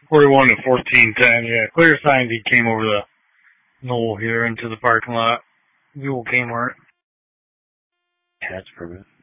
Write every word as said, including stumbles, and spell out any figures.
forty-one to fourteen ten, yeah. Clear signs he came over the knoll here into the parking lot. The old Kmart. Yeah, that's permanent.